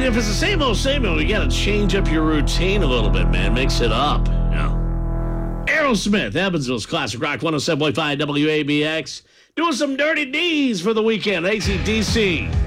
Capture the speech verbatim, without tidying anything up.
if it's the same old, same old, you got to change up your routine a little bit, man. Mix it up. Yeah. Aerosmith, Evansville's Classic Rock one oh seven point five W A B X. Doing some dirty D's for the weekend. A C D C.